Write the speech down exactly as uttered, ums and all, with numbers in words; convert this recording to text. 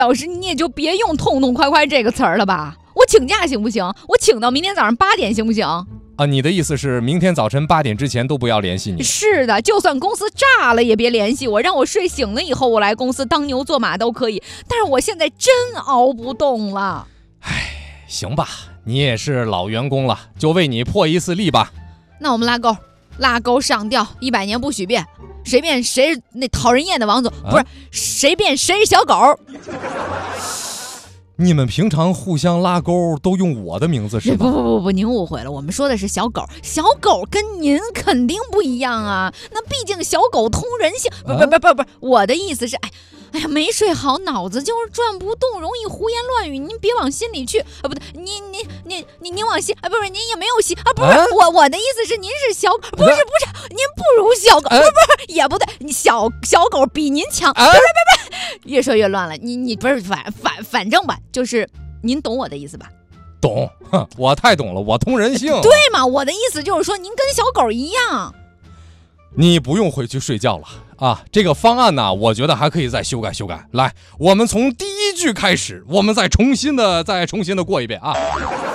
老师你也就别用痛痛快快这个词儿了吧，我请假行不行？我请到明天早上八点行不行？ 啊，你的意思是明天早晨八点之前都不要联系你？ 是的，就算公司炸了也别联系我，让我睡醒了以后我来公司当牛做马都可以，但是我现在真熬不动了。 唉，行吧，你也是老员工了，就为你破一次例吧。 那我们拉钩，拉钩上吊，一百年不许变，谁变谁是那讨人厌的王总，啊、不是谁变谁是小狗。 你们平常互相拉钩都用我的名字是吧？ 不不不不，您误会了，我们说的是小狗，小狗跟您肯定不一样啊，那毕竟小狗通人性。不不不不不，我的意思是，哎。哎呀，没睡好，脑子就是转不动，容易胡言乱语。您别往心里去啊，不对，您您您您您往心啊，不是，您也没有心啊，不是、啊、我我的意思是，您是小，不是不是，您不如小狗，啊、不是不是，也不对，你小小狗比您强，啊、别别别别，越说越乱了。你你不是反反反正吧，就是您懂我的意思吧？ 懂，哼，我太懂了，我通人性。 对嘛，我的意思就是说，您跟小狗一样。 你不用回去睡觉了啊！这个方案呢，我觉得还可以再修改修改。来，我们从第一句开始，我们再重新的再重新的过一遍啊。